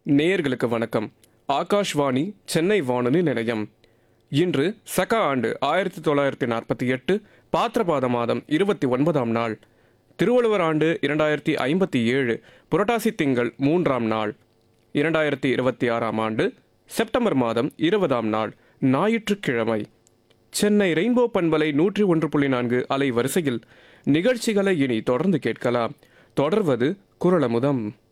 நேயர்களுக்கு வணக்கம். ஆகாஷ்வாணி சென்னை வானொலி நிலையம். இன்று சக ஆண்டு 1948 பாத்திரபாத மாதம் 29ஆம் நாள், திருவள்ளுவர் ஆண்டு 2057 புரட்டாசி திங்கள் 3ஆம் நாள், 2026ஆம் ஆண்டு செப்டம்பர் மாதம் 20ஆம் நாள், ஞாயிற்றுக்கிழமை. சென்னை ரெயின்போ பண்பலை 101.4 அலை வரிசையில் நிகழ்ச்சிகளை இனி தொடர்ந்து கேட்கலாம். தொடர்வது குரலமுதம்.